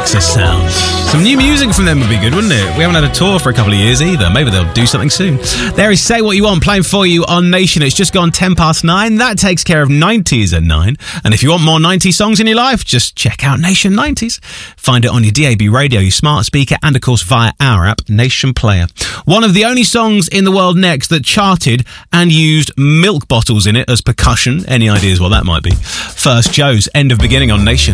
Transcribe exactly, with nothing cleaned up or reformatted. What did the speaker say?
Texas sound. Some new music from them would be good, wouldn't it? We haven't had a tour for a couple of years either. Maybe they'll do something soon. There is Say What You Want, playing for you on Nation. It's just gone ten past nine. That takes care of nineties at nine. And if you want more nineties songs in your life, just check out Nation nineties. Find it on your D A B radio, your smart speaker, and of course via our app, Nation Player. One of the only songs in the world next that charted and used milk bottles in it as percussion. Any ideas what that might be? First, Joe's End of Beginning on Nation.